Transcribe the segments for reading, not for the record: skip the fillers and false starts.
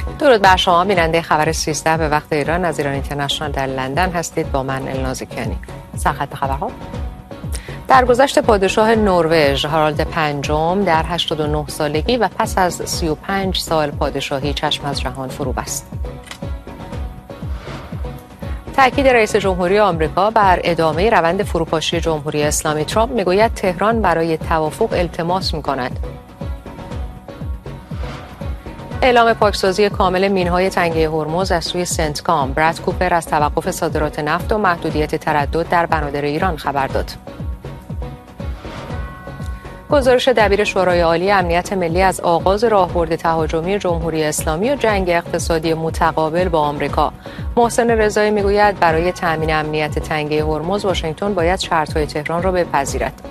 درود بر شما بیننده خبر 13 به وقت ایران از ایران اینترنشنال در لندن هستید. با من النازکیانی. سرخط خبرها. درگذشت پادشاه نروژ هارالد پنجم در 89 سالگی و پس از 35 سال پادشاهی چشم از جهان فرو بست. تاکید رئیس جمهوری آمریکا بر ادامه روند فروپاشی جمهوری اسلامی. ترامپ میگوید تهران برای توافق التماس می‌کند. اعلام پاکسازی کامل مین‌های تنگه هرمز از سوی سنتکام. براد کوپر از توقف صادرات نفت و محدودیت تردد در بنادر ایران خبر داد. گزارش دبیر شورای عالی امنیت ملی از آغاز راهبرد تهاجمی جمهوری اسلامی و جنگ اقتصادی متقابل با آمریکا. محسن رضایی میگوید برای تأمین امنیت تنگه هرمز واشنگتن باید شرط‌های تهران را بپذیرد.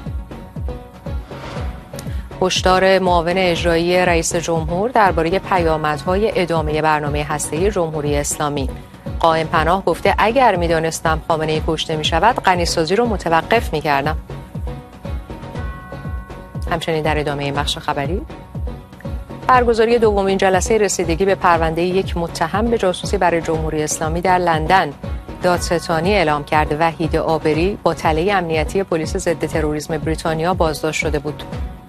هشدار معاون اجرایی رئیس جمهور درباره پیامدهای ادامه برنامه هسته‌ای جمهوری اسلامی. قائم پناه گفته اگر می‌دانستم خامنه‌ای کشته می‌شود غنی‌سازی رو متوقف می‌کردم. همچنین در ادامه این بخش خبری برگزاری دومین جلسه رسیدگی به پرونده یک متهم به جاسوسی برای جمهوری اسلامی در لندن. دادستانی اعلام کرده وحید آبری با تله امنیتی پلیس ضد تروریسم بریتانیا بازداشت شده بود.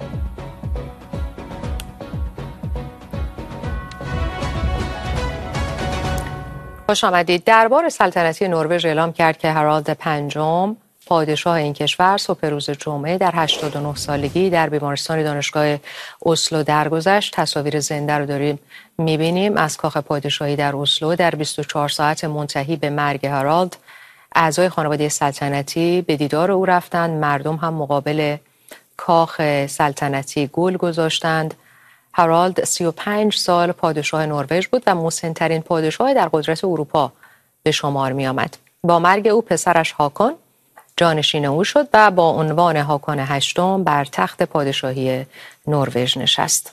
خوش آمدید. دربار سلطنتی نروژ اعلام کرد که هارالد پنجم پادشاه این کشور صبح روز جمعه در 89 سالگی در بیمارستان دانشگاه اسلو درگذشت. تصاویر زنده رو داریم می‌بینیم از کاخ پادشاهی در اسلو. در 24 ساعت منتهی به مرگ هارالد اعضای خانواده سلطنتی به دیدار او رفتند. مردم هم مقابل کاخ سلطنتی گل گذاشتند. هارالد 35 سال پادشاه نروژ بود و مسن‌ترین پادشاه در قدرت اروپا به شمار می آمد. با مرگ او پسرش هاکون جانشین او شد و با عنوان هاکون هشتم بر تخت پادشاهی نروژ نشست.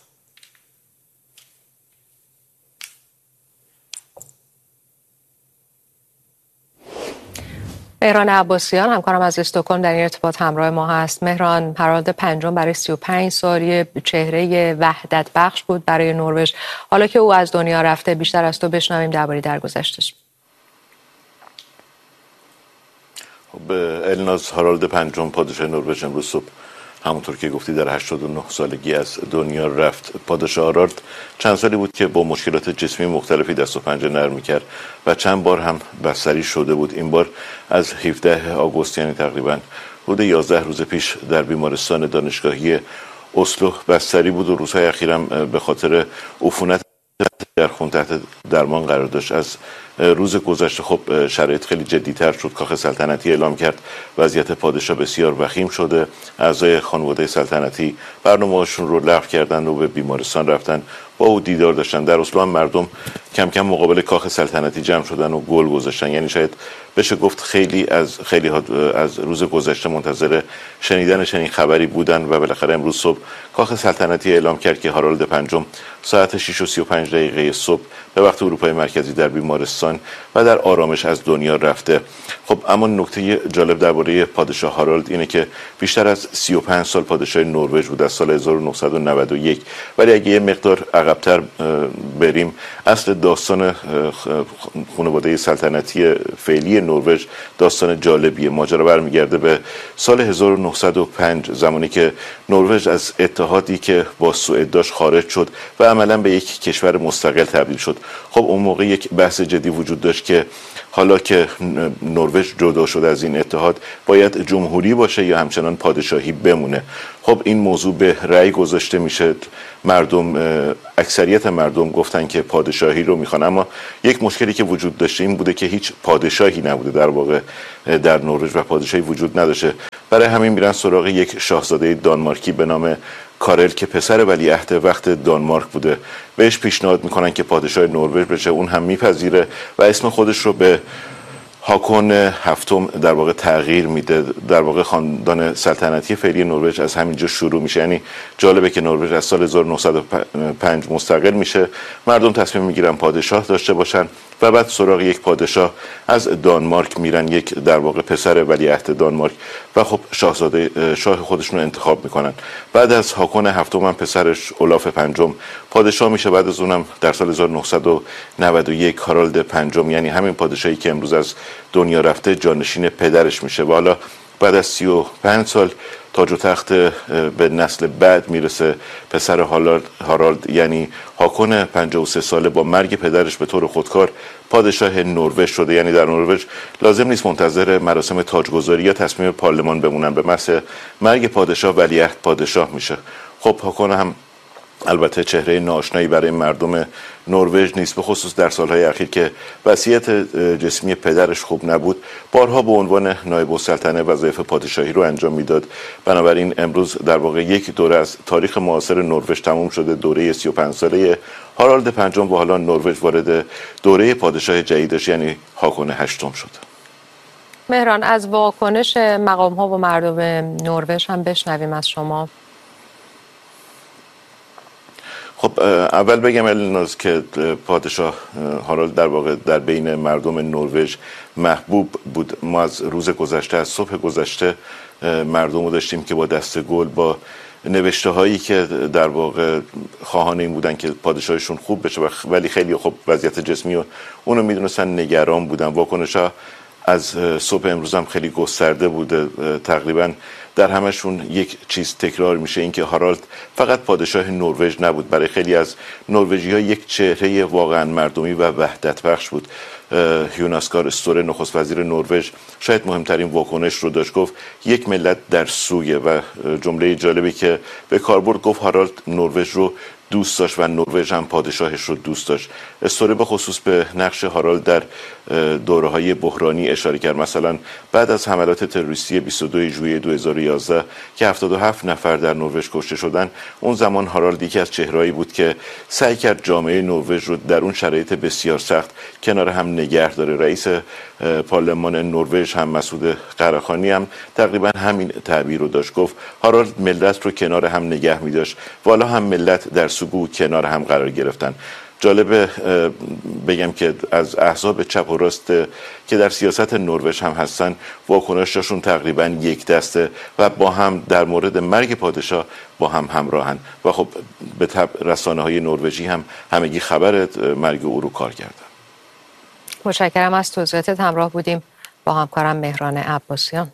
مهران عباسیان همکارم از استکهلم در این ارتباط همراه ما هست. مهران، هارالد پنجم برای 35 سال چهره وحدت بخش بود برای نروژ. حالا که او از دنیا رفته بیشتر از تو بشنویم درباره درگذشتش. الناز، هارالد پنجم پادشاه نروژ امروز صبح همونطور که گفتی در 89 سالگی از دنیا رفت. پادشاه هارالد چند سالی بود که با مشکلات جسمی مختلفی دست و پنجه نرم می‌کرد و چند بار هم بستری شده بود. این بار از 17 آگوست یعنی تقریباً حدود 11 روز پیش در بیمارستان دانشگاهی اسلو بستری بود و روزهای اخیرم به خاطر عفونت در خون تحت درمان قرار داشت. از روز گذشته خب شرایط خیلی جدی‌تر شد. کاخ سلطنتی اعلام کرد وضعیت پادشاه بسیار وخیم شده. اعضای خانواده سلطنتی برنامه‌هاشون رو لغو کردن و به بیمارستان رفتن، با او دیدار داشتن. در اسلو هم مردم کم کم مقابل کاخ سلطنتی جمع شدن و گل گذاشتن. یعنی شاید بشه گفت خیلی از روز گذشته منتظر شنیدن چنین خبری بودن و بالاخره امروز صبح کاخ سلطنتی اعلام کرد که هارالد پنجم ساعت 6:35 صبح به وقت اروپای مرکزی در بیمارستان و در آرامش از دنیا رفته. خب اما نکته جالب درباره پادشاه هارالد اینه که بیشتر از 35 سال پادشاه نروژ بود، از سال 1991. ولی اگه یه مقدار عقب‌تر بریم، اصل داستان خانواده سلطنتی فعلی نروژ داستان جالبیه. ماجرا برمیگرده به سال 1905، زمانی که نروژ از اتحادی که با سوئد داشت خارج شد و عملاً به یک کشور مستقل تبدیل شد. خب اون موقع یک بحث جدی وجود داشت که حالا که نروژ جدا شد از این اتحاد باید جمهوری باشه یا همچنان پادشاهی بمونه. خب این موضوع به رأی گذاشته میشه. اکثریت مردم گفتن که پادشاهی رو میخوان، اما یک مشکلی که وجود داشته این بوده که هیچ پادشاهی نبوده در واقع در نروژ و پادشاهی وجود نداشته. برای همین میرن سراغ یک شاهزاده دانمارکی به نام کارل که پسر ولیعهد وقت دانمارک بوده. بهش پیشنهاد میکنن که پادشاه نروژ بشه، اون هم میپذیره و اسم خودش رو به هاکون هفتم در واقع تغییر میده. در واقع خاندان سلطنتی فعلی نروژ از همینجا شروع میشه. یعنی جالبه که نروژ از سال 1905 مستقل میشه، مردم تصمیم میگیرن پادشاه داشته باشن و بعد سراغ یک پادشاه از دانمارک میرن، یک در واقع پسر ولیعهد دانمارک، و خب شاه خودشون رو انتخاب میکنن. بعد از هاکون هفتم هم پسرش اولاف پنجم پادشاه میشه. بعد از اونم در سال 1991 هارالد پنجم، یعنی همین پادشاهی که امروز از دنیا رفته، جانشین پدرش میشه. و حالا بعد از 35 سال تاج و تخت به نسل بعد میرسه. پسر هارالد یعنی هاکون 53 ساله با مرگ پدرش به طور خودکار پادشاه نروژ شده. یعنی در نروژ لازم نیست منتظر مراسم تاجگذاری یا تصمیم پارلمان بمونن، به محض مرگ پادشاه ولیعهد پادشاه میشه. خب هاکون هم البته چهره ناآشنایی برای مردم نروژ نیست، به خصوص در سالهای اخیر که وضعیت جسمی پدرش خوب نبود. بارها به عنوان نایب السلطنه وظایف پادشاهی رو انجام میداد. بنابراین امروز در واقع یک دوره از تاریخ معاصر نروژ تموم شده، دوره 35 ساله هارالد پنجم، و حالا نروژ وارد دوره پادشاه جدیدش یعنی هاکون هشتم شد. مهران، از واکنش مقام‌ها و مردم نروژ هم بشنویم از شما. خب اول بگم الناز که پادشاه هارالد در واقع در بین مردم نروژ محبوب بود. ما از روز گذشته، از صبح گذشته مردم رو داشتیم که با دست گل، با نوشته هایی که در واقع خواهان این بودن که پادشاهشون خوب بشه، ولی خیلی خب وضعیت جسمی و اونو میدونستن، نگران بودن. واکنش‌ها از صبح امروز هم خیلی گسترده بوده. تقریبا در همشون یک چیز تکرار میشه، این که هارالد فقط پادشاه نروژ نبود، برای خیلی از نروژی‌ها یک چهره واقعا مردمی و وحدت بخش بود. یوناس گار استوره، نخست وزیر نروژ، شاید مهمترین واکنش رو داشت. گفت یک ملت در سویه، و جمله جالبی که به کار برد، گفت هارالد نروژ رو دوست داشت و نروژ هم پادشاهش رو دوست داشت. استوره به خصوص به نقش هارالد در دوره‌های بحرانی اشاره کرد. مثلا بعد از حملات تروریستی 22 ژوئیه 2011 که 77 نفر در نروژ کشته شدن، اون زمان هارالد یکی از چهرهایی بود که سعی کرد جامعه نروژ رو در اون شرایط بسیار سخت کنار هم نگه داره. رئیس پارلمان نروژ هم مسعود قره‌خانی هم تقریبا همین تعبیر رو داشت. گفت هارالد ملت رو کنار هم نگه می‌داشت، والا هم ملت در سکوت کنار هم قرار گرفتن. جالبه بگم که از احزاب چپ و راست که در سیاست نروژ هم هستن، واکنششون تقریبا یک دسته و با هم در مورد مرگ پادشاه با هم همراهن. و خب به طبع رسانه‌های نروژی هم همگی خبر مرگ او رو کار کردن. متشکرم از توضیحاتت. همراه بودیم با همکارم مهران عباسیان.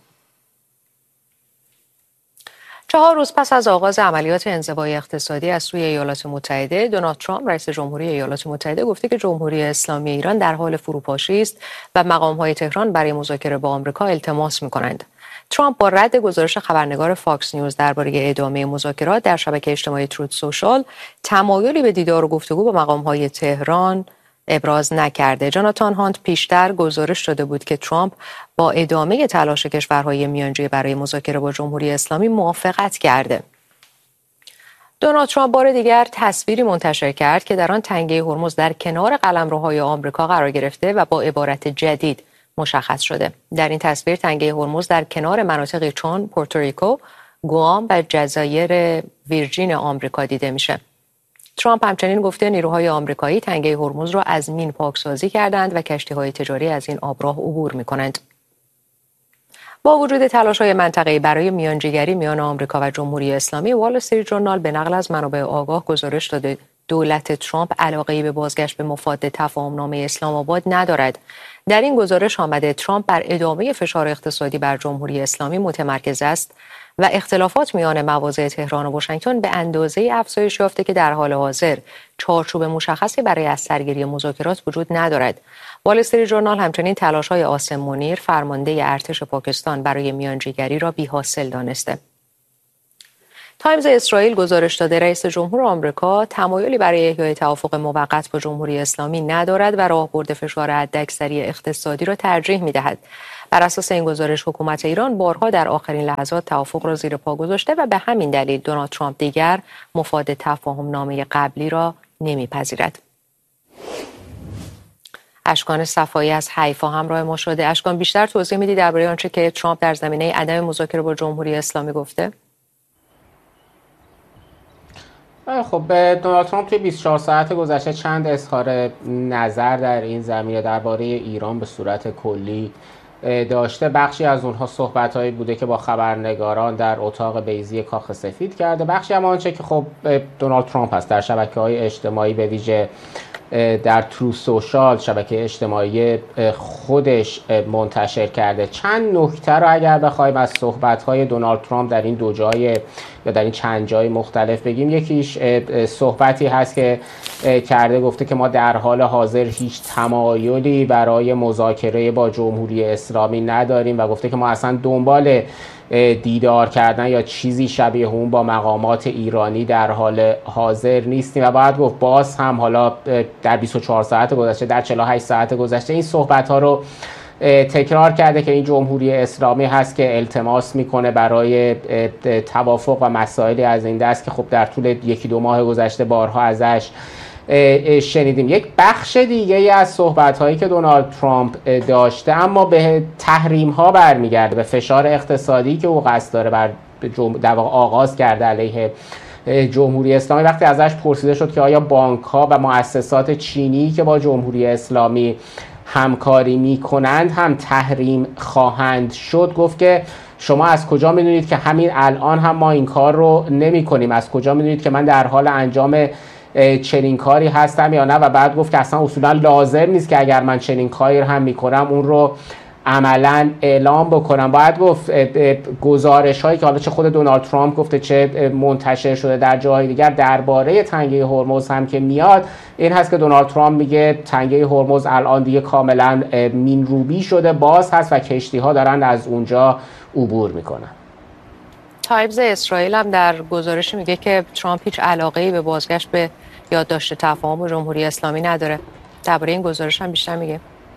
4 روز پس از آغاز عملیات انزوای اقتصادی از سوی ایالات متحده، دونالد ترامپ رئیس جمهوری ایالات متحده گفته که جمهوری اسلامی ایران در حال فروپاشی است و مقام‌های تهران برای مذاکره با آمریکا التماس می‌کنند. ترامپ با رد گزارش خبرنگار فاکس نیوز درباره ادامه مذاکرات در شبکه اجتماعی تروت سوشال تمایلی به دیدار و گفتگو با مقام‌های تهران ابراز نکرده. جاناتان هانت پیشتر گزارش داده بود که ترامپ با ادامه تلاش کشورهای میانجی برای مذاکره با جمهوری اسلامی موافقت کرده. دونالد ترامپ بار دیگر تصویری منتشر کرد که در آن تنگه هرمز در کنار قلمروهای آمریکا قرار گرفته و با عبارت جدید مشخص شده. در این تصویر تنگه هرمز در کنار مناطقی چون پورتوریکو، گوام و جزایر ویرجین آمریکا دیده میشه. ترامپ همچنین گفته نیروهای آمریکایی تنگه هرمز را از مین پاکسازی کردند و کشتی‌های تجاری از این آبراه عبور می‌کنند. با وجود تلاش‌های منطقه‌ای برای میانجیگری میان آمریکا و جمهوری اسلامی، وال استریت ژورنال به نقل از منابع آگاه گزارش داده دولت ترامپ علاقه‌ای به بازگشت به مفاد تفاهم‌نامه اسلام آباد ندارد. در این گزارش آمده ترامپ بر ادامه فشار اقتصادی بر جمهوری اسلامی متمرکز است و اختلافات میان مواضع تهران و واشنگتن به اندازه افزایش یافته که در حال حاضر چارچوب مشخصی برای از سرگیری مذاکرات وجود ندارد. وال استریت ژورنال همچنین تلاش‌های عاصم منیر، فرمانده ارتش پاکستان، برای میانجیگری را بی‌حاصل دانسته. تایمز اسرائیل گزارش داده رئیس جمهور آمریکا تمایلی برای احیای توافق موقت با جمهوری اسلامی ندارد و راهبرد فشار حداکثری اقتصادی را ترجیح می‌دهد. بر اساس این گزارش حکومت ایران بارها در آخرین لحظات توافق را زیر پا گذاشته و به همین دلیل دونالد ترامپ دیگر مفاد تفاهم نامه قبلی را نمیپذیرد. اشکان صفایی از حیفا همراه ما شده. اشکان، بیشتر توضیح میدی درباره آنچه که ترامپ در زمینه عدم مذاکره با جمهوری اسلامی گفته؟ خب دونالد ترامپ توی 24 ساعت گذشته چند اظهار نظر در این زمینه درباره ایران به صورت کلی داشته. بخشی از اونها صحبت‌هایی بوده که با خبرنگاران در اتاق بیضی کاخ سفید کرده، بخشی هم آنچه که خب دونالد ترامپ هست در شبکه‌های اجتماعی به ویژه در ترو سوشال شبکه اجتماعی خودش منتشر کرده. چند نکته رو اگر بخوایم از صحبت‌های دونالد ترامپ در این دو جای یا در این چند جای مختلف بگیم، یکیش صحبتی هست که کرده، گفته که ما در حال حاضر هیچ تمایلی برای مذاکره با جمهوری اسلامی نداریم و گفته که ما اصلا دنبال دیدار کردن یا چیزی شبیه اون با مقامات ایرانی در حال حاضر نیستیم. و باید گفت باز هم حالا در 24 ساعت گذشته، در 48 ساعت گذشته این صحبت ها رو تکرار کرده که این جمهوری اسلامی هست که التماس میکنه برای توافق و مسائلی از این دست که خب در طول یکی دو ماه گذشته بارها ازش شنیدیم. یک بخش دیگه از صحبت‌هایی که دونالد ترامپ داشته اما به تحریم‌ها برمیگرده، به فشار اقتصادی که او قصد داره در واقع آغاز کرده علیه جمهوری اسلامی. وقتی ازش پرسیده شد که آیا بانک‌ها و مؤسسات چینی که با جمهوری اسلامی همکاری می‌کنند هم تحریم خواهند شد، گفت که شما از کجا می‌دونید که همین الان هم ما این کار رو نمی‌کنیم؟ از کجا می‌دونید که من در حال انجام چنین کاری هستم یا نه؟ و بعد گفت که اصلا اصولا لازم نیست که اگر من چنین کاری هم میکنم اون رو عملا اعلام بکنم. باید گفت گزارش هایی که حالا چه خود دونالد ترامپ گفته چه منتشر شده در جاهای دیگر درباره تنگه هرمز هم که میاد، این هست که دونالد ترامپ میگه تنگه هرمز الان دیگه کاملا مینروبی شده، باز هست و کشتی ها دارن از اونجا عبور میکنن. تایمز اسرائیل هم در گزارش میگه که ترامپ هیچ علاقه‌ای به بازگشت به یادداشت تفاهم با جمهوری اسلامی نداره. درباره این گزارش هم بیشتر میگه.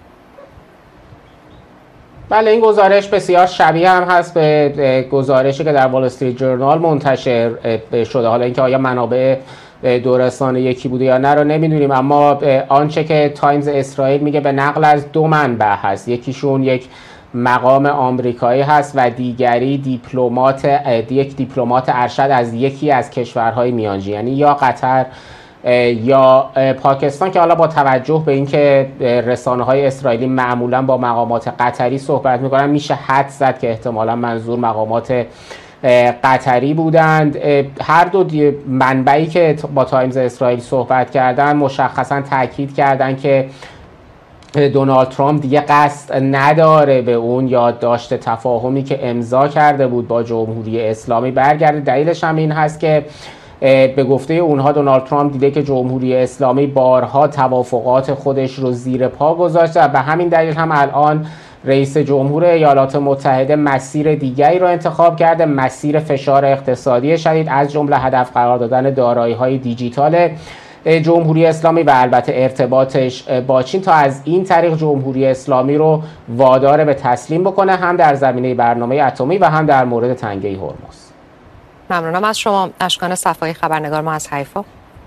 بله، این گزارش بسیار شبیه هم هست به گزارشی که در وال استریت جورنال منتشر شده. حالا اینکه آیا منابع دو رسانه یکی بوده یا نه رو نمیدونیم، اما آنچه که تایمز اسرائیل میگه به نقل از دو منبع هست. یکیشون یک مقام آمریکایی هست و دیگری یک دیپلمات ارشد از یکی از کشورهای میانجی، یعنی یا قطر یا پاکستان، که حالا با توجه به اینکه رسانه‌های اسرائیلی معمولا با مقامات قطری صحبت می‌کنن میشه حدس زد که احتمالاً منظور مقامات قطری بودند. هر دو منبعی که با تایمز اسرائیل صحبت کردن مشخصاً تاکید کردن که دونالد ترامپ دیگه قصد نداره به اون یادداشت تفاهمی که امضا کرده بود با جمهوری اسلامی برگرده. دلیلش هم این هست که به گفته اونها دونالد ترامپ دیده که جمهوری اسلامی بارها توافقات خودش رو زیر پا گذاشته و به همین دلیل هم الان رئیس جمهور ایالات متحده مسیر دیگری رو انتخاب کرده، مسیر فشار اقتصادی شدید، از جمله هدف قرار دادن دارایی‌های دیجیتال جمهوری اسلامی و البته ارتباطش با چین، تا از این طریق جمهوری اسلامی رو وادار به تسلیم بکنه، هم در زمینه برنامه اتمی و هم در مورد تنگه هرمز. ممنونم از شما اشکان صفایی، خبرنگار ما از حیفا.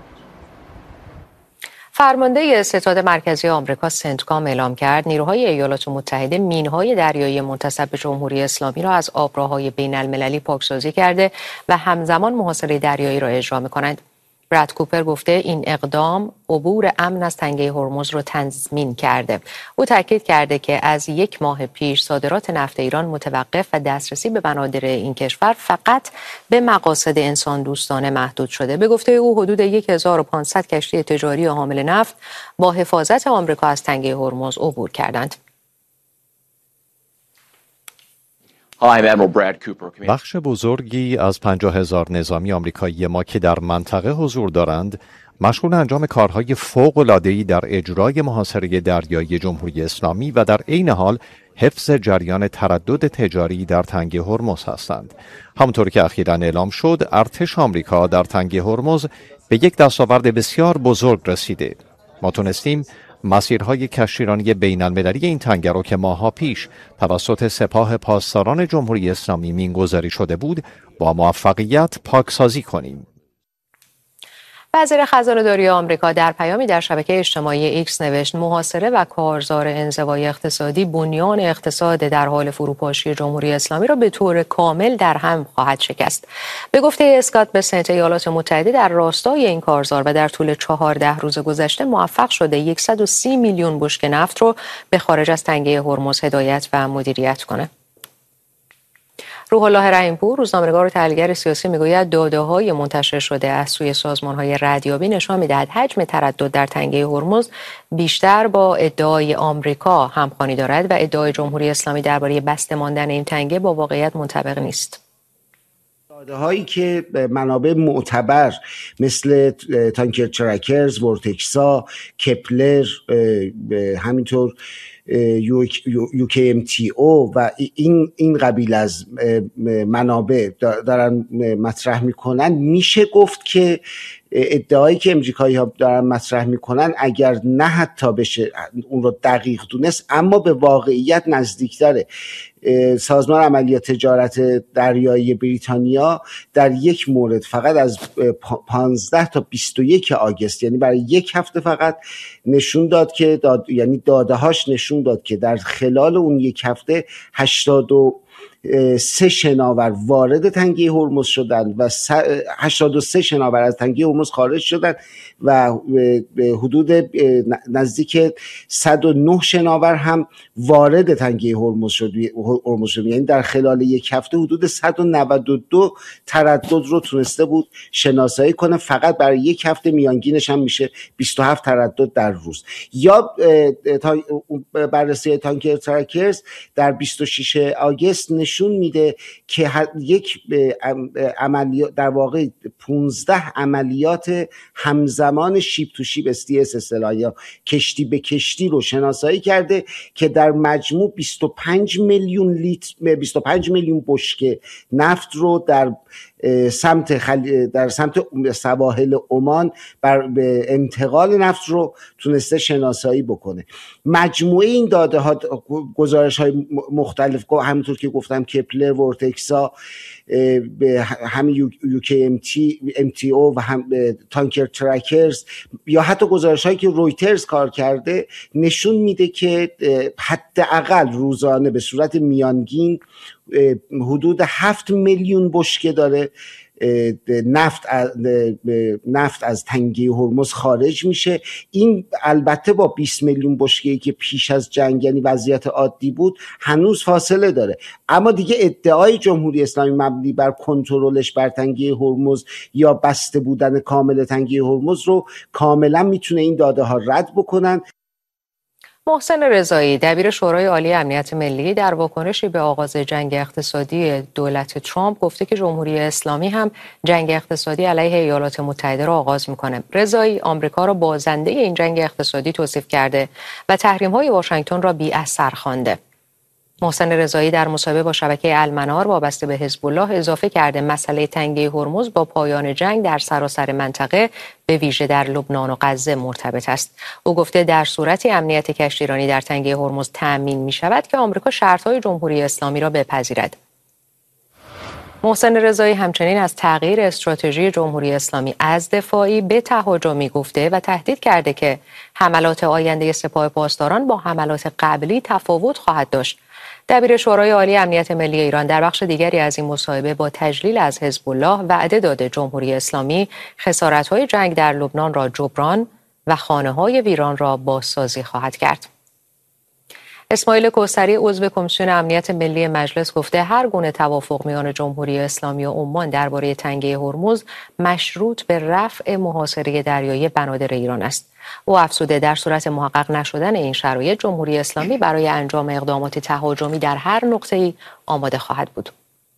فرمانده ستاد مرکزی آمریکا سنتکام اعلام کرد نیروهای ایالات متحده مین‌های دریایی منتسب به جمهوری اسلامی را از آبراهای بین‌المللی پاکسازی کرده و همزمان محاصره دریایی را اجرا می‌کنند. براد کوپر گفته این اقدام عبور امن از تنگه هرمز رو تضمین کرده. او تاکید کرده که از یک ماه پیش صادرات نفت ایران متوقف و دسترسی به بنادر این کشور فقط به مقاصد انسان دوستانه محدود شده. به گفته او حدود 1500 کشتی تجاری حامل نفت با حفاظت آمریکا از تنگه هرمز عبور کردند. بخش بزرگی از 50,000 نظامی آمریکایی ما که در منطقه حضور دارند مشغول انجام کارهای فوق‌العاده‌ای در اجرای محاصره دریایی جمهوری اسلامی و در عین حال حفظ جریان تردد تجاری در تنگه هرمز هستند. همونطور که اخیراً اعلام شد، ارتش آمریکا در تنگه هرمز به یک دستاورد بسیار بزرگ رسیده. ما تونستیم مسیرهای کشتیرانی بین‌المللی این تنگه رو که ماه‌ها پیش توسط سپاه پاسداران جمهوری اسلامی مینگذاری شده بود با موفقیت پاکسازی کنیم. وزیر خزانه‌داری آمریکا در پیامی در شبکه اجتماعی ایکس نوشت محاصره و کارزار انزوای اقتصادی بنیان اقتصاد در حال فروپاشی جمهوری اسلامی را به طور کامل در هم خواهد شکست. به گفته اسکات بسنت، ایالات متحده در راستای این کارزار و در طول 14 روز گذشته موفق شده 130 میلیون بشکه نفت رو به خارج از تنگه هرمز هدایت و مدیریت کنه. روح الله رحیم‌پور، روزنامه‌نگار و تحلیلگر سیاسی، میگوید داده‌های منتشر شده از سوی سازمان‌های ردیابی نشان می‌دهد حجم تردد در تنگه هرمز بیشتر با ادعای آمریکا همخوانی دارد و ادعای جمهوری اسلامی درباره بسته ماندن این تنگه با واقعیت منطبق نیست. داده‌هایی که منابع معتبر مثل تانکر ترکرز، ورتکسا، کپلر، همینطور UKMTO و این قبیل از منابع دارن مطرح میکنن، میشه گفت که ادعایی که امریکایی ها دارن مطرح میکنن اگر نه حتی بشه اون رو دقیق دونست، اما به واقعیت نزدیکتره. سازمان عملیات تجارت دریایی بریتانیا در یک مورد فقط از 15 تا 21 آگوست، یعنی برای یک هفته فقط، نشون داد که یعنی داده‌هاش نشون داد که در خلال اون یک هفته 83 شناور وارد تنگه هرمز شدند و 83 شناور از تنگه هرمز خارج شدند و حدود نزدیک 109 شناور هم وارد تنگه هرمز شد. یعنی در خلال یک هفته حدود 192 تردد رو تونسته بود شناسایی کنه. فقط برای یک هفته میانگینش هم میشه 27 تردد در روز. یا بررسی تانکر ترکرز در 26 آگوست نشون میده که یک عملیات، در واقع 15 عملیات همزمان شیب تو شیب STS اصطلاحاً یا کشتی به کشتی رو شناسایی کرده که در مجموع 25 میلیون بشکه نفت رو در سمت سواحل عمان به انتقال نفت رو تونسته شناسایی بکنه. مجموعه این داده ها، گزارش های مختلف، همونطور که گفتم کپلر، ورتکسا، همین UKMTO و هم تانکر ترکرز، یا حتی گزارش هایی که رویترز کار کرده، نشون میده که حداقل روزانه به صورت میانگین حدود 7 میلیون بشکه داره نفت از تنگه هرمز خارج میشه. این البته با 20 میلیون بشکه‌ای که پیش از جنگ یعنی وضعیت عادی بود هنوز فاصله داره. اما دیگه ادعای جمهوری اسلامی مبنی بر کنترلش بر تنگه هرمز یا بسته بودن کامل تنگه هرمز رو کاملا میتونه این داده ها رد بکنن. محسن رضایی، دبیر شورای عالی امنیت ملی، در واکنشی به آغاز جنگ اقتصادی دولت ترامپ گفته که جمهوری اسلامی هم جنگ اقتصادی علیه ایالات متحده را آغاز میکنه. رضایی آمریکا را بازنده این جنگ اقتصادی توصیف کرده و تحریم‌های واشنگتن را بی‌اثر خوانده. محسن رضایی در مصاحبه با شبکه المنار وابسته به حزب الله اضافه کرده مسئله تنگه هرمز با پایان جنگ در سراسر منطقه به ویژه در لبنان و غزه مرتبط است. او گفته در صورتی امنیت کشتیرانی در تنگه هرمز تأمین می شود که آمریکا شرطهای جمهوری اسلامی را بپذیرد. محسن رضایی همچنین از تغییر استراتژی جمهوری اسلامی از دفاعی به تهاجمی گفته و تهدید کرده که حملات آینده سپاه پاسداران با حملات قبلی تفاوت خواهد داشت. دبیر شورای عالی امنیت ملی ایران در بخش دیگری از این مصاحبه با تجلیل از حزب الله وعده داده جمهوری اسلامی خسارت‌های جنگ در لبنان را جبران و خانه‌های ویران را بازسازی خواهد کرد. اسماعیل کوثری، عضو کمیسیون امنیت ملی مجلس، گفته هر گونه توافق میان جمهوری اسلامی و عمان درباره تنگه هرمز مشروط به رفع محاصره دریایی بنادر ایران است. او افزوده در صورت محقق نشدن این شرایط جمهوری اسلامی برای انجام اقدامات تهاجمی در هر نقطه‌ای آماده خواهد بود.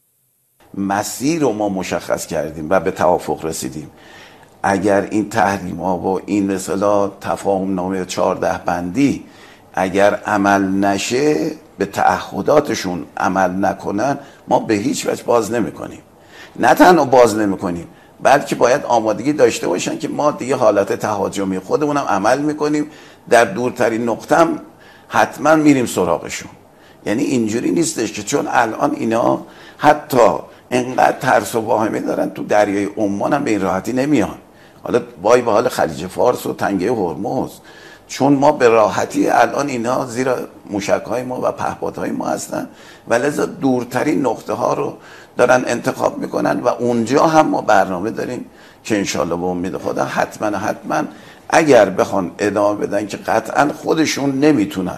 مسیر رو ما مشخص کردیم و به توافق رسیدیم. اگر این تحریم‌ها و این مثلا تفاهم نامه 14 بندی اگر عمل نشه، به تعهداتشون عمل نکنن، ما به هیچ وجه باز نمی‌کنیم. نه تنها باز نمی‌کنیم، بلکه باید آمادگی داشته باشن که ما دیگه حالت تهاجمی خودمونم عمل می‌کنیم، در دورترین نقطه هم حتما میریم سراغشون. یعنی اینجوری نیستش که چون الان اینا حتی انقدر ترس و واهمه دارن تو دریای عمان هم به این راحتی نمیان. حالا وای به حال خلیج فارس و تنگه هرمز، چون ما به راحتی الان اینا زیر موشک‌های ما و پهپادهای ما هستن و لذا دورترین نقطه ها رو دارن انتخاب میکنن و اونجا هم ما برنامه داریم که انشالله به امید خدا حتما اگر بخوان ادامه بدن که قطعا خودشون نمیتونن،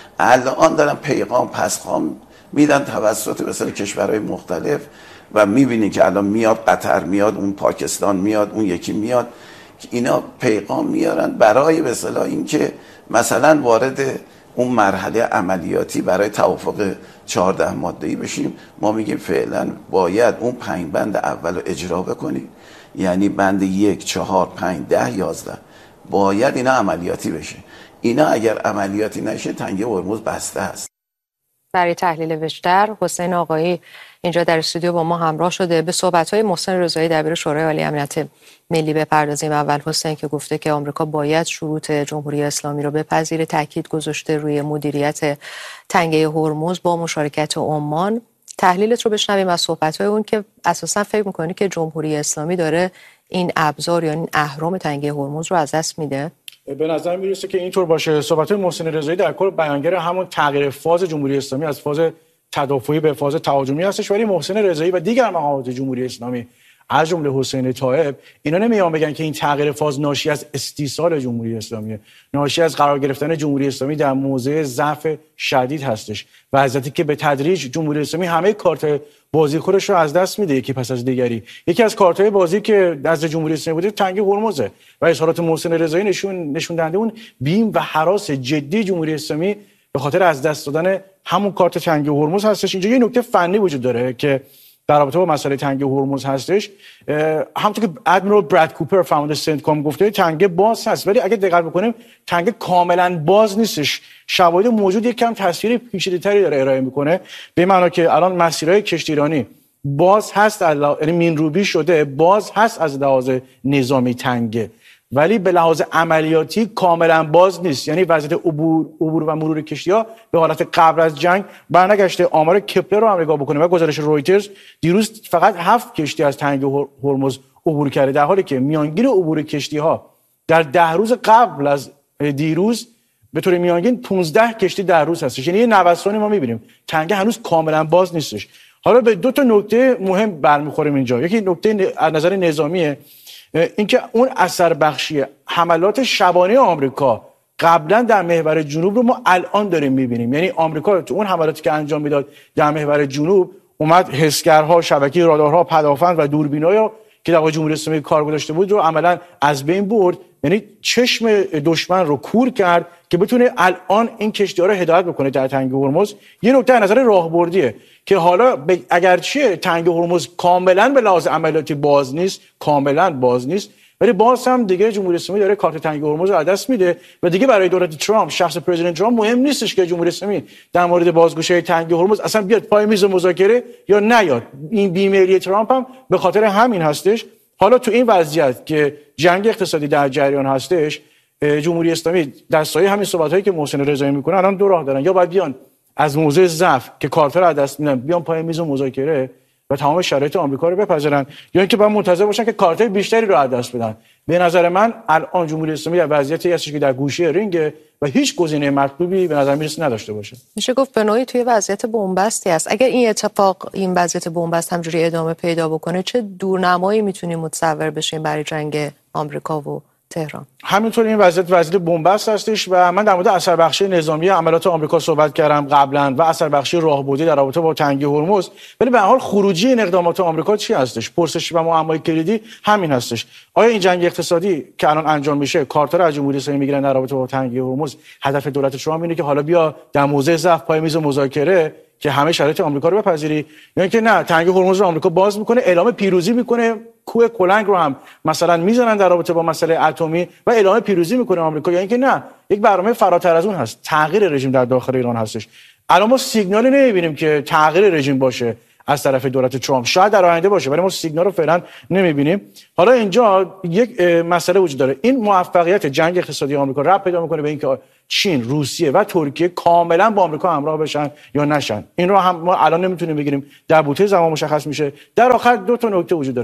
الان دارن پیغام پسخام میدن توسط مثلا کشورهای مختلف و میبینی که الان میاد قطر، میاد اون پاکستان، میاد اون یکی میاد، اینا پیغام میارن برای به اصطلاح اینکه مثلا وارد اون مرحله عملیاتی برای توافق 14 ماده‌ای بشیم. ما میگیم فعلا باید اون 5 بند اول رو اجرا بکنیم، یعنی بند 1 4 5 10 11 باید اینا عملیاتی بشه. اینا اگر عملیاتی نشه تنگه هرمز بسته است. برای تحلیل بیشتر حسین آقایی اینجا در استودیو با ما همراه شده. به صحبت‌های محسن رضایی دبیر شورای عالی امنیت ملی بپردازیم. اول حسین که گفته که آمریکا باید شروط جمهوری اسلامی رو بپذیره، تاکید گذاشته روی مدیریت تنگه هرمز با مشارکت عمان. تحلیلت رو بشنویم از صحبت‌های اون که اساساً فکر می‌کنی که جمهوری اسلامی داره این ابزار یا این اهرم تنگه هرمز رو از دست میده؟ به نظر میرسه که اینطور باشه. صحبت‌های محسن رضایی در کل بیانگر همون تغییر فاز جمهوری اسلامی از فاز تدافعی به فاز تهاجمی هستش، ولی محسن رضایی و دیگر مقامات جمهوری اسلامی از جمله حسین طایب اینا نمیان بگن که این تغییر فاز ناشی از استیصال جمهوری اسلامی، ناشی از قرار گرفتن جمهوری اسلامی در موضع ضعف شدید هستش، وضعیتی که به تدریج جمهوری اسلامی همه کارت بازی خودش رو از دست میده یکی پس از دیگری. یکی از کارت‌های بازی که نزد جمهوری اسلامی بوده تنگه هرمزه و اظهارات محسن رضایی نشون دهنده اون بیم و هراس جدی جمهوری اسلامی به خاطر از دست دادن همون کارت تنگه هرمز هستش. اینجا یه نکته فنی وجود داره که در رابطه با مسئله تنگه هرمز هستش. همونطور که ادمیرال براد کوپر فاوندر سنتکام گفته تنگه باز هست، ولی اگه دقت بکنیم تنگه کاملا باز نیستش. شواهد موجود یک کم تصویر پیچیده‌تری داره ارائه میکنه، به معنی که الان مسیرهای کشتیرانی باز هست، یعنی مینروبی شده، باز هست از لحاظ نظامی تنگه، ولی به لحاظ عملیاتی کاملا باز نیست. یعنی وضعیت عبور و مرور کشتی‌ها به حالت قبل از جنگ برنگشته. آمار کپلر رو هم نگاه بکنیم و گزارش رویترز دیروز فقط 7 کشتی از تنگه هرمز عبور کرده، در حالی که میانگین عبور کشتی‌ها در 10 روز قبل از دیروز به طور میانگین 15 کشتی در روز هستش. یعنی یه نوسانی ما می‌بینیم. تنگه هنوز کاملا باز نیستش. حالا به دو تا نکته مهم برمیخوریم اینجا. یکی نکته از نظر نظامیه، اینکه اون اثر بخشی حملات شبانه آمریکا قبلا در محور جنوب رو ما الان داریم میبینیم. یعنی آمریکا تو اون حملاتی که انجام میداد در محور جنوب اومد حسگرها، شبکه رادارها، پدافند و دوربین‌ها که در واقع جمهوری اسلامی کار گذاشته بود رو عملا از بین برد. یعنی چشم دشمن رو کور کرد که بتونه الان این کشتی‌ها رو هدایت بکنه در تنگه هرمز. یه نکته از نظر راهبردیه که حالا اگرچه تنگه هرمز کاملا به لحاظ عملیاتی باز نیست، کاملا باز نیست، ولی باز هم دیگه جمهوری اسلامی داره کارت تنگه هرمز رو از دست میده و دیگه برای دولت ترامپ، شخص پرزیدنت ترامپ مهم نیستش که جمهوری اسلامی در مورد بازگشایی تنگه هرمز اصلا بیاد پای میز مذاکره یا نیاد. این بیمیلی ترامپ هم به خاطر همین هستش. حالا تو این وضعیت که جنگ اقتصادی در جریان هستش، جمهوری اسلامی در سایه همین صحبتایی که محسن رضایی میکنه الان دو راه دارن: یا باید بیان از موضع ضعف که کارت رو از دست میدن بیان پای میز مذاکره و تمام شرایط آمریکا رو بپذیرن، یا اینکه باید منتظر باشن که کارت‌های بیشتری رو از دست بدن. به نظر من الان جمهوری اسلامی در وضعیتی هستش که در گوشه رینگه و هیچ گزینه مطلوبی به نظر میرسه نداشته باشه. میشه گفت به نوعی توی وضعیت بنبستی است. اگر این اتفاق، این وضعیت بنبست همجوری ادامه پیدا بکنه، چه دورنمایی میتونیم متصور بشیم برای جنگ آمریکا و تهران؟ همینطور این وضعیت بنبست هستش و من در مورد اثر بخشی نظامی عملیات آمریکا صحبت کردم قبلا و اثر بخشی راهبردی در رابطه با تنگه هرمز، ولی به هر حال خروجی این اقدامات آمریکا چی هستش؟ پرسش و معمای کلیدی همین هستش. آیا این جنگ اقتصادی که الان انجام میشه کارت رو از جمهوری اسلامی میگیرن در رابطه با تنگه هرمز؟ هدف دولت ترامپ اینه که حالا بیا در موضع ضعف پای میز مذاکره که همه شرایط آمریکا رو بپذیری، یا اینکه نه، تنگه هرمز رو آمریکا باز میکنه، اعلام پیروزی میکنه، کوه کلنگ رو هم مثلا میزنن در رابطه با مسئله اتمی و اعلام پیروزی میکنه آمریکا، یا اینکه نه، یک برنامه فراتر از اون هست، تغییر رژیم در داخل ایران هستش. الان ما سیگنالی نمیبینیم که تغییر رژیم باشه از طرف دولت ترامپ، شاید در آینده باشه ولی ما سیگنال رو فعلا نمیبینیم. حالا اینجا یک مسئله وجود داره، این موفقیت جنگ اقتصادی آمریکا ربط پیدا میکنه به اینکه چین، روسیه و ترکیه کاملا با آمریکا همراه بشن یا نشن. این رو هم ما الان نمیتونیم بگیریم، در بوته زمان مشخص میشه. در آخر دو تا نکته وجود داره.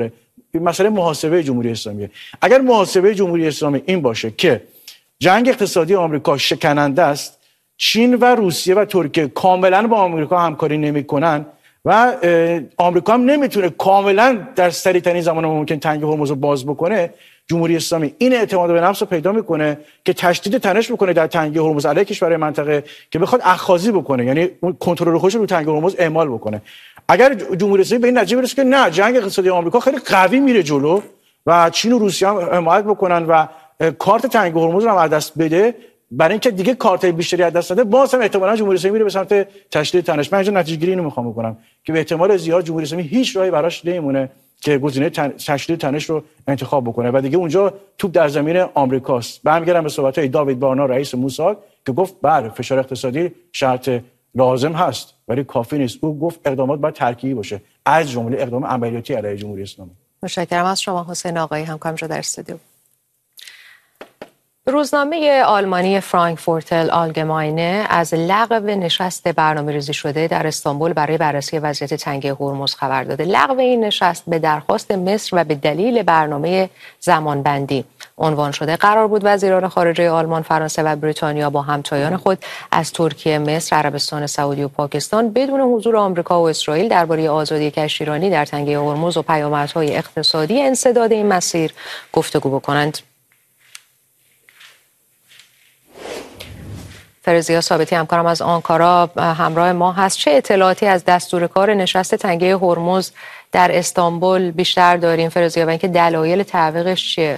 مسئله محاسبه جمهوری اسلامیه. اگر محاسبه جمهوری اسلامی این باشه که جنگ اقتصادی آمریکا شکننده است، چین و روسیه و ترکیه کاملا با آمریکا همکاری نمیکنن و آمریکا هم نمیتونه کاملا در سریع‌ترین زمان ممکن تنگه هرمز رو باز بکنه، جمهوری اسلامی این اعتماد به نفس رو پیدا میکنه که تشدید تنش بکنه در تنگه هرمز علیه کشورهای منطقه که بخواد اخاذی بکنه، یعنی کنترل خودش رو تنگه هرمز اعمال بکنه. اگر جمهوری اسلامی به این نتیجه برسه که نه، جنگ اقتصادی آمریکا خیلی قوی میره جلو و چین و روسیه هم حمایت بکنن و کارت تنگه هرمز رو هم از دست بده، برای اینکه دیگه کارت بیشتری از دست نده، باز هم احتمالاً جمهوری اسلامی میره به سمت تشدید تنش. من اینجا نتیجه گیری اینو میخوام بکنم که به احتمال زیاد جمهوری اسلامی هیچ راهی براش نمیمونه که گزینه تشدید تنش رو انتخاب بکنه و دیگه اونجا توپ در زمین آمریکاست. برمیگردم به صحبت‌های داوید بارنا رئیس موساد که گفت بله فشار اقتصادی شرط لازم هست ولی کافی نیست. او گفت اقدامات باید ترکیبی باشه، از جمله اقدام عملیاتی علیه جمهوری اسلامی. متشکرم از شما حسین آقایی، همکارم در استودیو. روزنامه آلمانی فرانکفورتر آلگماینه از لغو نشست برنامه‌ریزی شده در استانبول برای بررسی وضعیت تنگه هرمز خبر داده. لغو این نشست به درخواست مصر و به دلیل برنامه زمانبندی عنوان شده. قرار بود وزیران خارجه آلمان، فرانسه و بریتانیا با همتایان خود از ترکیه، مصر، عربستان سعودی و پاکستان بدون حضور آمریکا و اسرائیل درباره آزادی کشتیرانی در تنگه هرمز و پیامدهای اقتصادی انسداد این مسیر گفتگو بکنند. فرزیا ثابتی همکارم از آنکارا همراه ما هست. چه اطلاعاتی از دستور کار نشست تنگه هرمز در استانبول بیشتر داریم فرزیا و اینکه دلایل تعویقش چیه؟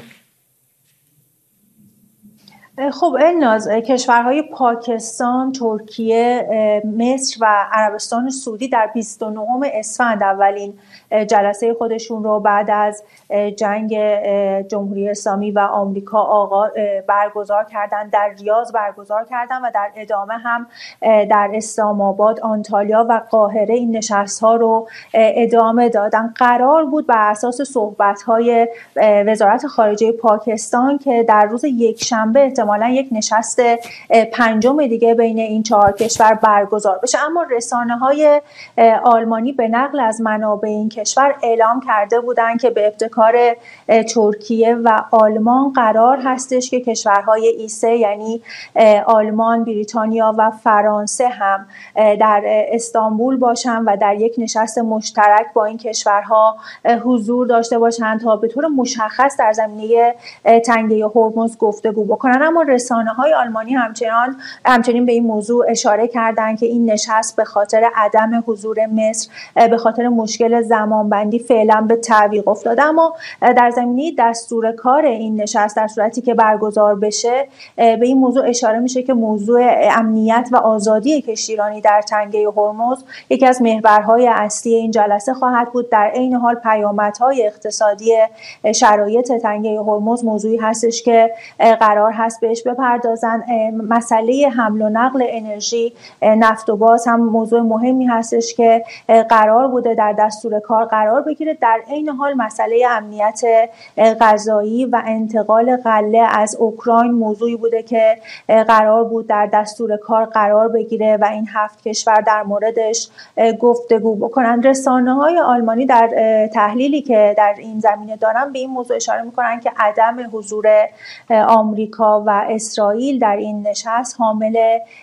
خب الناز، کشورهای پاکستان، ترکیه، مصر و عربستان سعودی در 29 اسفند اولین جلسه خودشون رو بعد از جنگ جمهوری اسلامی و آمریکا برگزار کردن، در ریاض برگزار کردن و در ادامه هم در اسلام آباد، آنتالیا و قاهره این نشست‌ها رو ادامه دادن. قرار بود بر اساس صحبت‌های وزارت خارجه پاکستان که در روز یکشنبه احتمالاً یک نشست پنجم دیگه بین این چهار کشور برگزار بشه، اما رسانه‌های آلمانی به نقل از منابع این کشور اعلام کرده بودند که به ابتکار ترکیه و آلمان قرار هستش که کشورهای E3 یعنی آلمان، بریتانیا و فرانسه هم در استانبول باشن و در یک نشست مشترک با این کشورها حضور داشته باشند تا به طور مشخص در زمینه تنگه هرمز گفتگو بکنن. اما رسانه‌های آلمانی همچنین به این موضوع اشاره کردند که این نشست به خاطر عدم حضور مصر، به خاطر مشکل زمانبندی فعلا به تعویق افتاده. اما در زمینه دستور کار این نشست در صورتی که برگزار بشه به این موضوع اشاره میشه که موضوع امنیت و آزادی کشتیرانی در تنگه هرمز یکی از محورهای اصلی این جلسه خواهد بود. در عین حال پیامدهای اقتصادی شرایط تنگه هرمز موضوعی هستش که قرار هست بهش بپردازن. مسئله حمل و نقل انرژی، نفت و گاز هم موضوع مهمی هستش که قرار بوده در دستور کار قرار بگیره. در عین حال مسئله امنیت غذایی و انتقال غله از اوکراین موضوعی بوده که قرار بود در دستور کار قرار بگیره و این 7 کشور در موردش گفتگو بکنن. رسانه‌های آلمانی در تحلیلی که در این زمینه دارن به این موضوع اشاره میکنن که عدم حضور آمریکا و اسرائیل در این نشست حامل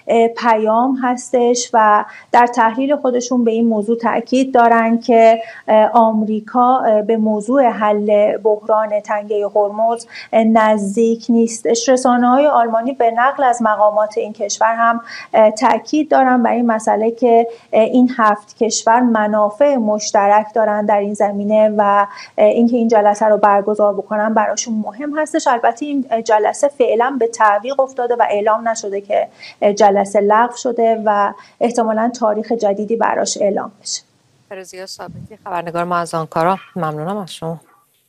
پیام هستش و در تحلیل خودشون به این موضوع تاکید دارن که آمریکا به موضوع حل بحران تنگه هرمز نزدیک نیستش. رسانه‌های آلمانی به نقل از مقامات این کشور هم تاکید دارن بر این مسئله که این 7 کشور منافع مشترک دارن در این زمینه و اینکه این جلسه رو برگزار بکنن براشون مهم هستش. البته این جلسه فعلا به تعویق افتاده و اعلام نشده که جلسه لغو شده و احتمالاً تاریخ جدیدی براش اعلام بشه. فرزیا ثابتی خبرنگار ما از آنکارا، ممنونم از شما.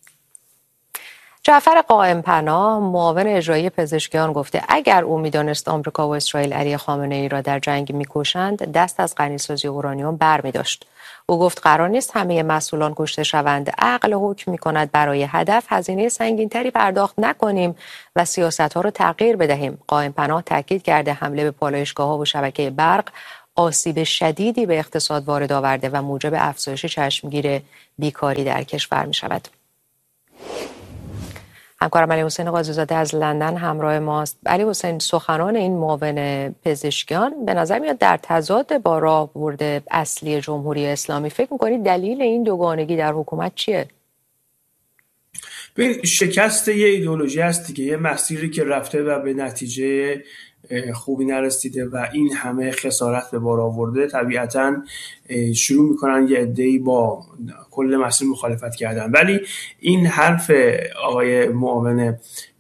جعفر قائم پناه معاون اجرایی پزشکیان گفته اگر او می‌دانست آمریکا و اسرائیل علی خامنه‌ای را در جنگ می‌کشند دست از غنی‌سازی اورانیوم برمی‌داشت. او گفت قرار نیست همه مسئولان کشته شوند. عقل حکم می‌کند برای هدف هزینه سنگین‌تری پرداخت نکنیم و سیاست‌ها را تغییر بدهیم. قائم پناه تاکید کرده حمله به پالایشگاه‌ها و شبکه برق آسیب شدیدی به اقتصاد وارد آورده و موجب افزایش چشمگیر بیکاری در کشور می‌شود. همکارم علی حسین قاضی‌زاده از لندن همراه ماست. علی حسین، سخنان این معاون پزشکیان به نظر میاد در تضاد با راهبرد اصلی جمهوری اسلامی. فکر می‌کنید دلیل این دوگانگی در حکومت چیه؟ ببین، شکست یه ایدئولوژی است دیگه، یه مسیری که رفته و به نتیجه خوبی نرسیده و این همه خسارت به بار آورده، طبیعتاً شروع میکنن یه عده‌ای با کل مسیر مخالفت کردن. ولی این حرف آقای معاون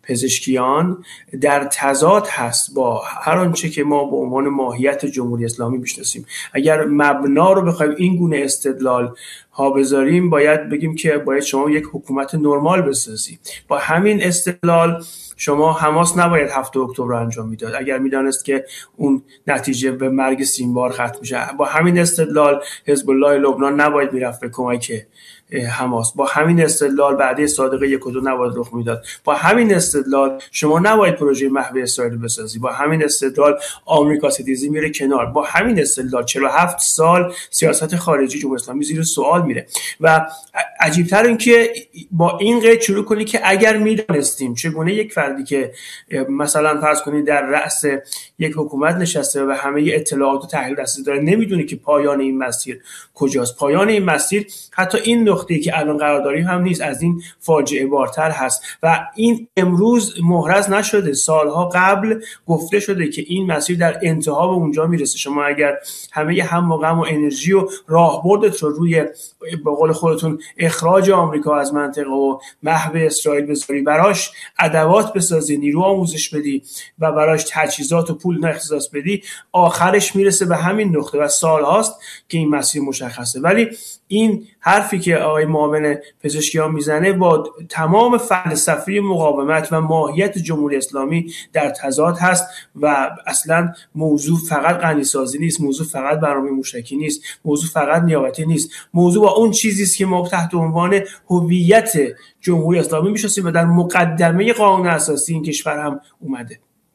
پزشکیان در تضاد هست با هر آنچه که ما به عنوان ماهیت جمهوری اسلامی میشناسیم. اگر مبنا رو بخوایم این گونه استدلال ها بذاریم، باید بگیم که باید شما یک حکومت نرمال بسازی. با همین استدلال شما حماس نباید 7 اکتبر رو انجام میداد اگر میدانست که اون نتیجه به مرگ سیمبار ختم میشه. با همین استدلال حزب الله لبنان نباید میرفت به کمک حماس. با همین استدلال بعد صادقه 1 و 2 نباید رخ میداد. با همین استدلال شما نباید پروژه محو اسرائیل بسازی. با همین استدلال آمریکا ستیزی میره کنار. با همین استدلال 47 سال سیاست خارجی جمهوری اسلامی زیر سوال میره. و عجیب‌تر این که با این قید شروع کنی که اگر میدانستیم چگونه یک فردی که مثلا فرض کنید در رأس یک حکومت نشسته و همه اطلاعات و تحلیل دست داره، نمیدونه که پایان این مسیر کجاست. پایان این مسیر حتی این نقطه‌ای که الان قرار داریم هم نیست، از این فاجعه بارتر هست و این امروز محرز نشده. سالها قبل گفته شده که این مسیر در انتها به اونجا میرسه. شما اگر همه هم و غم و انرژی و راهبردت رو روی به قول خودتون اخراج آمریکا از منطقه و محو اسرائیل بذاری، براش ادوات بسازی، نیرو آموزش بدی و براش تجهیزات و پول اختصاص بدی، آخرش میرسه به همین نقطه و سالهاست که این مسیر مشخصه. ولی این حرفی که آقای معاون پزشکیان میزنه با تمام فلسفه مقاومت و ماهیت جمهوری اسلامی در تضاد هست و اصلا موضوع فقط غنیسازی نیست، موضوع فقط برنامه موشکی نیست، موضوع فقط نیابتی نیست، موضوع با اون چیزی است که ما تحت عنوان هویت جمهوری اسلامی میشناسیم و در مقدمه قانون اساسی این کشور هم اومده.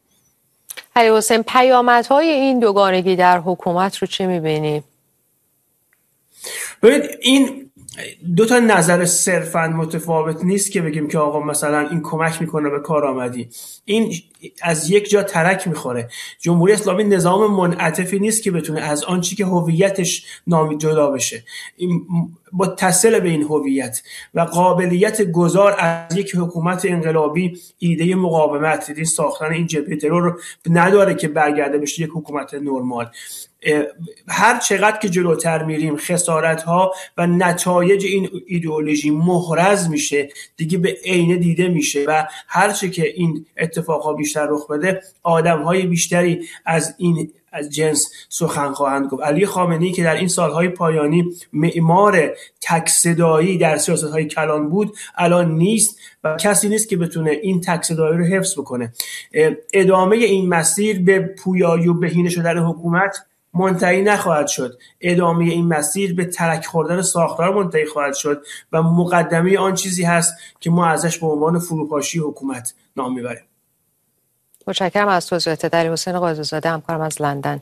علی حسین، پیامدهای این دوگانگی در حکومت رو چه می‌بینی؟ ببین، این دو تا نظر صرفاً متفاوت نیست که بگیم که آقا مثلا این کمک میکنه به کارآمدی. این از یک جا ترک میخوره. جمهوری اسلامی نظام منعطفی نیست که بتونه از آن چیزی که هویتش نامی جدا بشه. این متصل به این هویت و قابلیت گذار از یک حکومت انقلابی ایده مقاومت، ایده ساختن این جبهه ترور رو نداره که برگرده بشه یک حکومت نرمال. هر چقدر که جلوتر میریم خسارت‌ها و نتایج این ایدئولوژی محرز میشه، دیگه به عینه دیده میشه و هر چه که این اتفاقها بیشتر رخ بده، آدم‌های بیشتری از جنس سخن خواهند گفت. علی خامنه‌ای که در این سالهای پایانی معمار تک صدایی در سیاست‌های کلان بود، الان نیست و کسی نیست که بتونه این تک صدایی رو حفظ بکنه. ادامه این مسیر به پویایی و بهینه شدن حکومت منتهی نخواهد شد. ادامه این مسیر به ترک خوردن ساختار منتهی خواهد شد و مقدمه آن چیزی هست که ما ازش به عنوان فروپاشی حکومت نام میبریم. متشکرم از توضیحات علی حسین قاضی‌زاده، همکارم از لندن.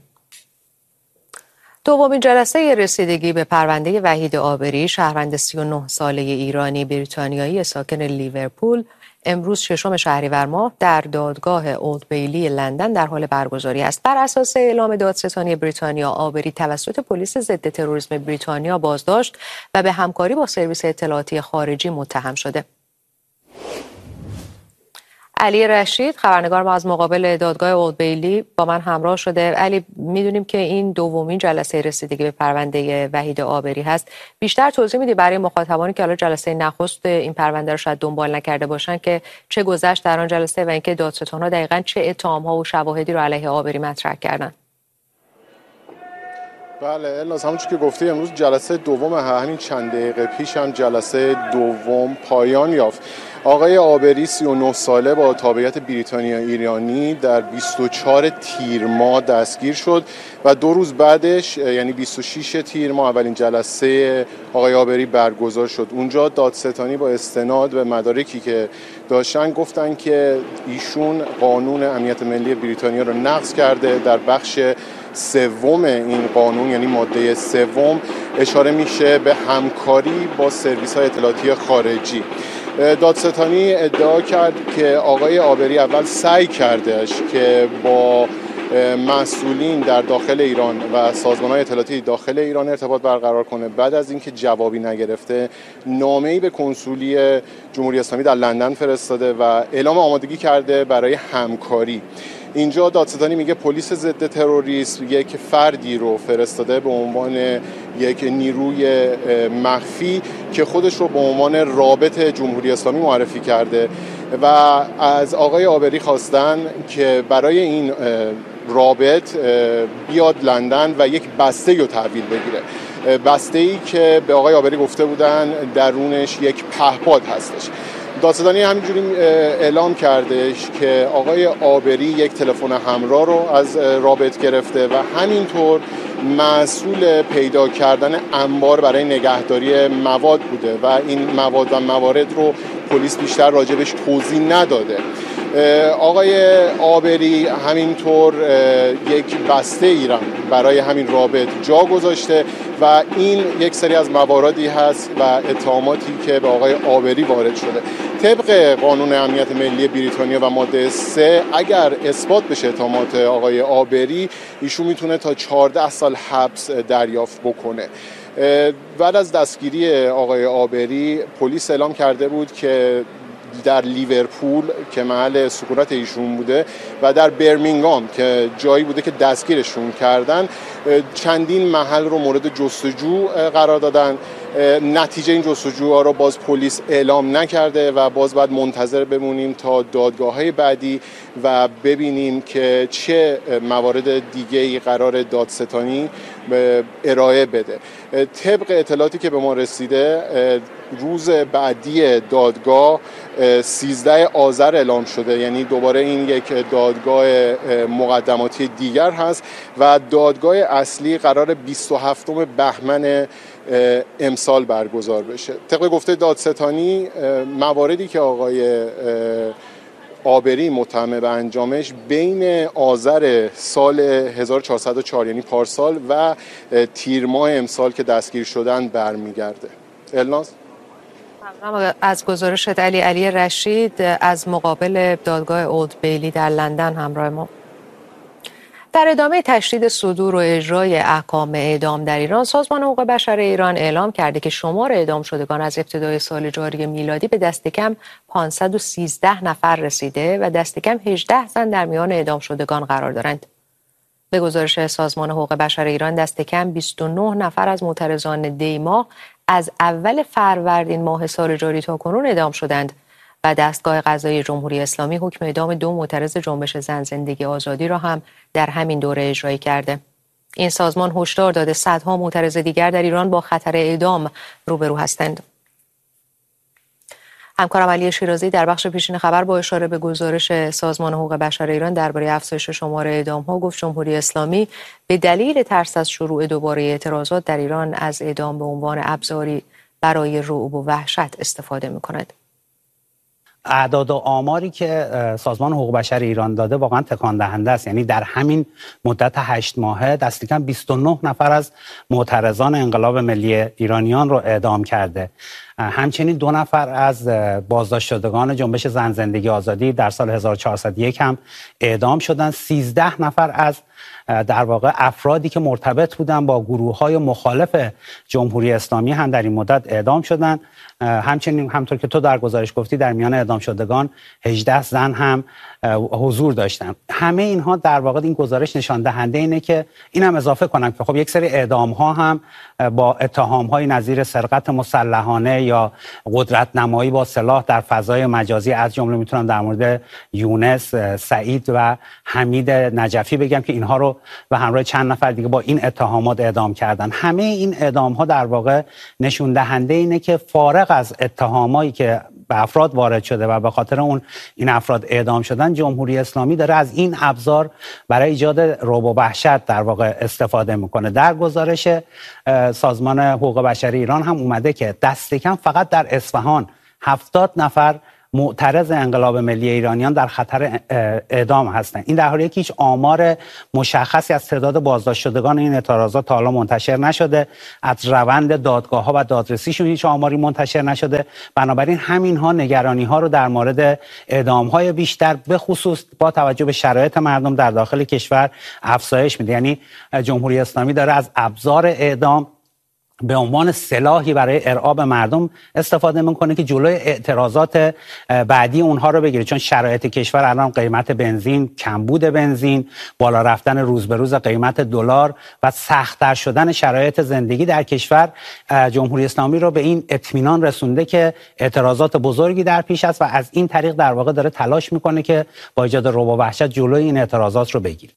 دومین جلسه رسیدگی به پرونده وحید عابری، شهروند 39 ساله ایرانی بریتانیایی ساکن لیورپول، امروز 6 شهریور ماه در دادگاه اولد بیلی لندن در حال برگزاری است. بر اساس اعلام دادستانی بریتانیا، عابری توسط پلیس ضد تروریسم بریتانیا بازداشت و به همکاری با سرویس اطلاعاتی خارجی متهم شده. علی رشید، خبرنگار ما از مقابل دادگاه اولد بیلی، با من همراه شده. علی، میدونیم که این دومین جلسه رسیدگی به پرونده وحید عابری هست. بیشتر توضیح میدی برای مخاطبانی که حالا جلسه نخست این پرونده رو شاید دنبال نکرده باشن که چه گذشت در آن جلسه و اینکه دادستان‌ها دقیقاً چه اتهام‌ها و شواهدی رو علیه عابری مطرح کردن؟ بله الناز، همونجور که گفتی امروز جلسه دوم، همین چند دقیقه پیش هم جلسه دوم پایان یافت. آقای عابری 39 ساله با تابعیت بریتانیا ایرانی در 24 تیر ماه دستگیر شد و 2 روز بعدش یعنی 26 تیر ماه اولین جلسه آقای عابری برگزار شد. اونجا دادستانی با استناد به مدارکی که داشتن گفتن که ایشون قانون امنیت ملی بریتانیا رو نقض کرده. در بخش سوم این قانون یعنی ماده سوم اشاره میشه به همکاری با سرویس‌های اطلاعاتی خارجی. دادستانی ادعا کرد که آقای عابری اول سعی کردش که با مسئولین در داخل ایران و سازمان‌های اطلاعاتی داخل ایران ارتباط برقرار کنه. بعد از اینکه جوابی نگرفته نامه‌ای به کنسولی جمهوری اسلامی در لندن فرستاده و اعلام آمادگی کرده برای همکاری. اینجا دادستانی میگه پلیس ضد تروریسم یک فردی رو فرستاده به عنوان یک نیروی مخفی که خودش رو به عنوان رابط جمهوری اسلامی معرفی کرده و از آقای عابری خواستن که برای این رابط بیاد لندن و یک بسته رو تحویل بگیره. بسته‌ای که به آقای عابری گفته بودن درونش یک پهپاد هستش. دادستانی همینجوری اعلام کردش که آقای عابری یک تلفن همراه رو از رابط گرفته و همینطور مسئول پیدا کردن انبار برای نگهداری مواد بوده و این مواد و موارد رو پلیس بیشتر راجبش توضیح نداده. آقای عابری همینطور یک بسته ایران برای همین رابط جا گذاشته و این یک سری از مواردی هست و اتهاماتی که به آقای عابری وارد شده. طبق قانون امنیت ملی بریتانیا و ماده 3 اگر اثبات بشه اتهامات آقای عابری، ایشون میتونه تا 14 سال حبس دریافت بکنه. بعد از دستگیری آقای عابری پلیس اعلام کرده بود که در لیورپول که محل سکونت ایشون بوده و در برمینگام که جایی بوده که دستگیرشون کردن چندین محل رو مورد جستجو قرار دادن. نتیجه این جستجوها رو باز پلیس اعلام نکرده و باز باید منتظر بمونیم تا دادگاه‌های بعدی و ببینیم که چه موارد دیگه‌ای قرار دادستانی ارائه بده. طبق اطلاعاتی که به ما رسیده روز بعدی دادگاه 13 آذر اعلام شده، یعنی دوباره این یک دادگاه مقدماتی دیگر هست و دادگاه اصلی قرار 27 بهمن امسال برگزار بشه. طبق گفته دادستانی مواردی که آقای عابری متهم به انجامش بین آذر سال 1404 یعنی پارسال و تیر ماه امسال که دستگیر شدن برمیگرده. الناز از گزارشت علی رشید از مقابل دادگاه اولد بیلی در لندن همراه ما. در ادامه تشدید صدور و اجرای احکام اعدام در ایران، سازمان حقوق بشر ایران اعلام کرده که شمار اعدام شدگان از ابتدای سال جاری میلادی به دست کم 513 نفر رسیده و دست کم 18 زن در میان اعدام شدگان قرار دارند. به گزارش سازمان حقوق بشر ایران دست کم 29 نفر از معترضان دیما از اول فروردین ماه سال جاری تا کنون اعدام شدند و دستگاه قضایی جمهوری اسلامی حکم اعدام 2 معترض جنبش زن زندگی آزادی را هم در همین دوره اجرایی کرده. این سازمان هشدار داده صدها معترض دیگر در ایران با خطر اعدام روبرو هستند. همکارم علی شیرازی در بخش پیشین خبر با اشاره به گزارش سازمان حقوق بشر ایران درباره افزایش شمار اعدام‌ها گفت جمهوری اسلامی به دلیل ترس از شروع دوباره اعتراضات در ایران از اعدام به عنوان ابزاری برای رعب و وحشت استفاده می‌کند. اعداد و آماری که سازمان حقوق بشر ایران داده واقعا تکان دهنده است. یعنی در همین مدت 8 ماهه دست کم 29 نفر از معترضان انقلاب ملی ایرانیان رو اعدام کرده. همچنین 2 نفر از بازداشت شدگان جنبش زن زندگی آزادی در سال 1401 هم اعدام شدن. 13 نفر از در واقع افرادی که مرتبط بودن با گروه‌های مخالف جمهوری اسلامی هم در این مدت اعدام شدند. همچنین همطور که تو در گزارش گفتی در میان اعدام شدگان 18 زن هم حضور داشتن. همه اینها در واقع این گزارش نشان دهنده اینه که اینم اضافه کنم که خب یک سری اعدام ها هم با اتهام های نظیر سرقت مسلحانه یا قدرت نمایی با سلاح در فضای مجازی، از جمله میتونم در مورد یونس، سعید و حمید نجفی بگم که اینها رو و همراه چند نفر دیگه با این اتهامات اعدام کردن. همه این اعدام ها در واقع نشون دهنده اینه که فارغ از اتهامایی که به افراد وارد شده و به خاطر اون این افراد اعدام شدن، جمهوری اسلامی داره از این ابزار برای ایجاد رعب و وحشت در واقع استفاده میکنه. در گزارش سازمان حقوق بشر ایران هم اومده که دست کم فقط در اصفهان 70 نفر معترض انقلاب ملی ایرانیان در خطر اعدام هستند. این در حالیه که هیچ آمار مشخصی از تعداد بازداشت شدگان این اعتراضات تا حالا منتشر نشده، از روند دادگاه‌ها و دادرسیشون هیچ آماری منتشر نشده. بنابراین همینها نگرانی‌ها رو در مورد اعدام‌های بیشتر به خصوص با توجه به شرایط مردم در داخل کشور افزایش میده. یعنی جمهوری اسلامی داره از ابزار اعدام به عنوان سلاحی برای ارعاب مردم استفاده میکنه که جلوی اعتراضات بعدی اونها رو بگیره، چون شرایط کشور الان قیمت بنزین، کمبود بنزین، بالا رفتن روز به روز قیمت دلار و سخت‌تر شدن شرایط زندگی در کشور جمهوری اسلامی رو به این اطمینان رسونده که اعتراضات بزرگی در پیش است و از این طریق در واقع داره تلاش میکنه که با ایجاد رعب و وحشت جلوی این اعتراضات رو بگیره.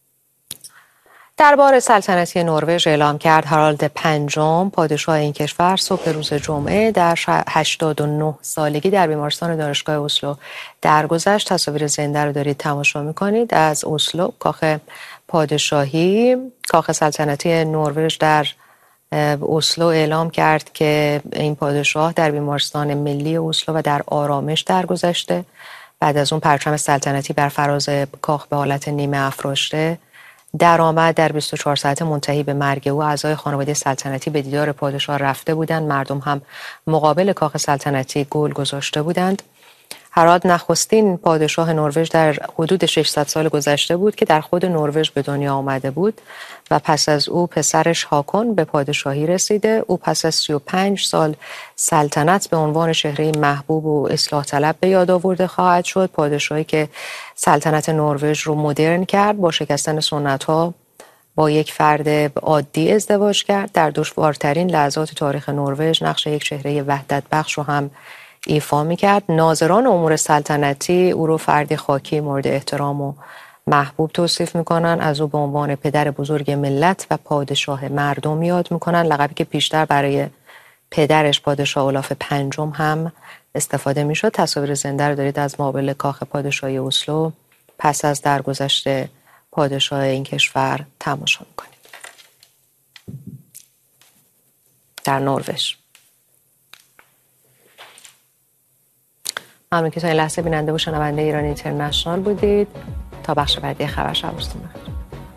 دربار سلطنتی نروژ اعلام کرد هارالد پنجم پادشاه این کشور صبح روز جمعه در 89 سالگی در بیمارستان دانشگاه اسلو درگذشت. تصاویر زنده رو دارید تماشا میکنید از اسلو. کاخ پادشاهی، کاخ سلطنتی نروژ در اسلو اعلام کرد که این پادشاه در بیمارستان ملی اسلو و در آرامش درگذشته. بعد از اون پرچم سلطنتی بر فراز کاخ به حالت نیمه افراشته درآمد. در 24 ساعت منتهی به مرگ او اعضای خانواده سلطنتی به دیدار پادشاه رفته بودند. مردم هم مقابل کاخ سلطنتی گل گذاشته بودند. هارالد نخستین پادشاه نروژ در حدود 600 سال گذشته بود که در خود نروژ به دنیا آمده بود و پس از او پسرش هاکون به پادشاهی رسیده. او پس از 35 سال سلطنت به عنوان چهره محبوب و اصلاح طلب به یاد آورده خواهد شد. پادشاهی که سلطنت نروژ رو مدرن کرد، با شکستن سنت‌ها با یک فرد عادی ازدواج کرد. در دشوارترین لحظات تاریخ نروژ نقش یک چهره وحدت بخش رو هم ایفا می‌کرد. ناظران امور سلطنتی او رو فردی خاکی مورد احترام و محبوب توصیف میکنن. از او به عنوان پدر بزرگ ملت و پادشاه مردم یاد میکنن، لقبی که پیشتر برای پدرش پادشاه اولاف پنجم هم استفاده میشد. تصاویر زنده رو دارید از مقابل کاخ پادشاهی اسلو پس از درگذشت پادشاه این کشور تماشا میکنید در نروژ. ممنون که تا این لحظه بیننده و شنونده ایران اینترنشنال بودید. تا بخش بعدی خبر، شب روزتون بخیر.